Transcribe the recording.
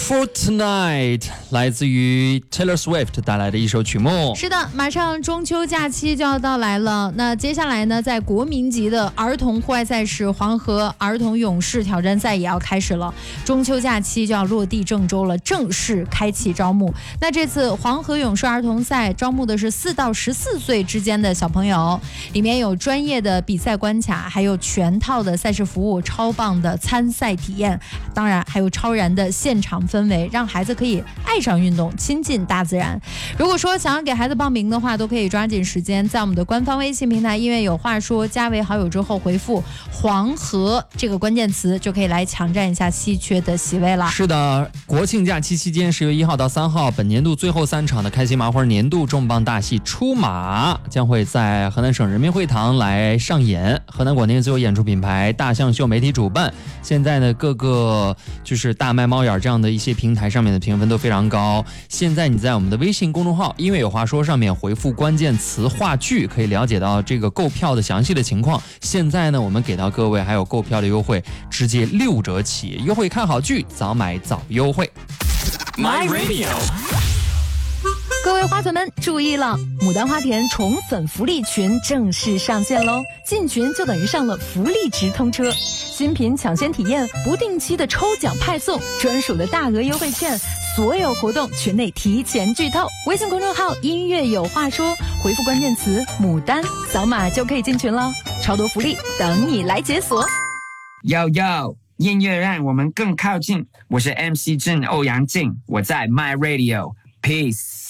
Fortnite 来自于 Taylor Swift 带来的一首曲目。 是的，马上中秋假期就要到来了。那接下来呢，在国民级的儿童户外赛事黄河儿童勇士挑战赛也要开始了。中秋假期就要落地郑州了，正式开启招募。那这次黄河勇士儿童赛招募的是4到14岁之间的小朋友，里面有专业的比赛关卡，还有全套的赛事服务，超棒的参赛体验，当然还有超然的现场氛围，让孩子可以爱上运动，亲近大自然。如果说想要给孩子报名的话，都可以抓紧时间在我们的官方微信平台音乐有话说加为好友之后回复黄河这个关键词，就可以来抢占一下稀缺的席位了。 是的，国庆假期期间10月1号到3号，本年度最后3场的开心麻花年度重磅大戏出马将会在河南省人民会堂来上演，河南广电自由演出品牌大象秀媒体主办。现在呢，各个就是大麦猫眼这样的一些平台上面的评分都非常高。现在你在我们的微信公众号音乐有话说上面回复关键词话剧，可以了解到这个购票的详细的情况。现在呢，我们给到各位还有购票的优惠，直接6折起，优惠看好剧，早买早优惠。 My Radio。 各位花粉们注意了，牡丹花田宠粉福利群正式上线喽！进群就等于上了福利直通车，新品抢先体验，不定期的抽奖派送，专属的大额优惠券，所有活动群内提前剧透。微信公众号音乐有话说，回复关键词牡丹，扫码就可以进群了，超多福利等你来解锁。 Yo yo， 音乐让我们更靠近。我是 MC 郑欧阳靖，我在 My Radio， Peace。